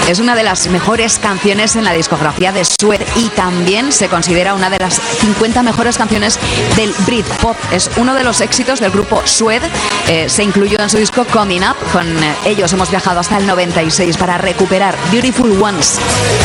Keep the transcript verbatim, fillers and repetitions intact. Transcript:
Es una de las mejores canciones en la discografía de Suede y también se considera una de las cincuenta mejores canciones del Britpop. Es uno de los éxitos del grupo Suede. Eh, se incluyó en su disco Coming Up. Con eh, ellos hemos viajado hasta el noventa y seis para recuperar Beautiful Ones.